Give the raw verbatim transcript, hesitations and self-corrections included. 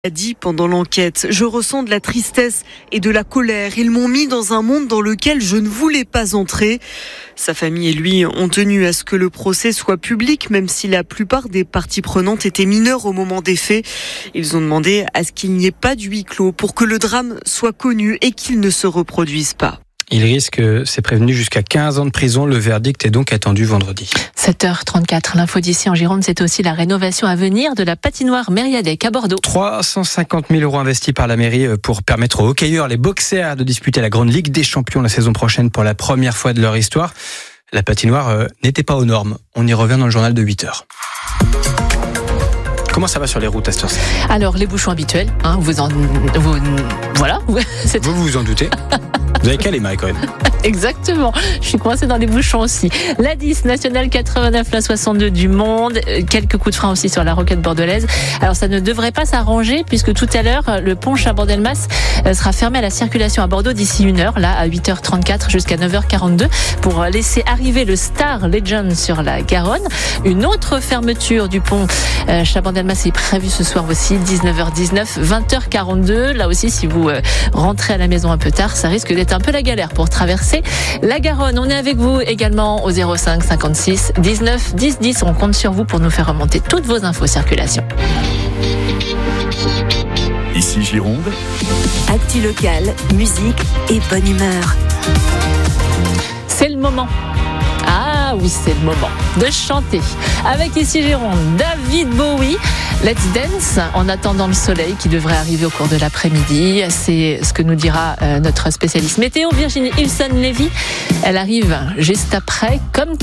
A dit pendant l'enquête, je ressens de la tristesse et de la colère. Ils m'ont mis dans un monde dans lequel je ne voulais pas entrer. Sa famille et lui ont tenu à ce que le procès soit public, même si la plupart des parties prenantes étaient mineures au moment des faits. Ils ont demandé à ce qu'il n'y ait pas de huis clos pour que le drame soit connu et qu'il ne se reproduise pas. Il risque, c'est prévenu, jusqu'à quinze ans de prison. Le verdict est donc attendu vendredi. sept heures trente-quatre, l'info d'ici en Gironde, c'est aussi la rénovation à venir de la patinoire Mériadec à Bordeaux. trois cent cinquante mille euros investis par la mairie pour permettre aux hockeyeurs, les boxers, de disputer la Grande Ligue des Champions la saison prochaine pour la première fois de leur histoire. La patinoire euh, n'était pas aux normes. On y revient dans le journal de huit heures. Comment ça va sur les routes à cette heure-ci ? Alors, les bouchons habituels, hein, vous en... Vous, voilà. C'est... Vous vous en doutez ? Vous avez calé, Marie, quand même. Exactement. Je suis coincée dans les bouchons aussi. La dix, nationale quatre-vingt-neuf, la soixante-deux du monde. Quelques coups de frein aussi sur la roquette bordelaise. Alors, ça ne devrait pas s'arranger puisque tout à l'heure, le pont Chabandelmas sera fermé à la circulation à Bordeaux d'ici une heure, là, à huit heures trente-quatre jusqu'à neuf heures quarante-deux pour laisser arriver le Star Legend sur la Garonne. Une autre fermeture du pont Chabandelmas est prévue ce soir aussi, dix-neuf heures dix-neuf, vingt heures quarante-deux. Là aussi, si vous rentrez à la maison un peu tard, ça risque d'être un peu la galère pour traverser la Garonne. On est avec vous également au zéro cinq cinquante-six dix-neuf dix dix. On compte sur vous pour nous faire remonter toutes vos infos circulation. Ici Gironde. Actu locale, musique et bonne humeur. C'est le moment. Ah oui, c'est le moment de chanter. Avec ici Gironde, David Bowie, Let's Dance, en attendant le soleil qui devrait arriver au cours de l'après-midi. C'est ce que nous dira euh, notre spécialiste météo, Virginie Ilson-Lévy. Elle arrive juste après, comme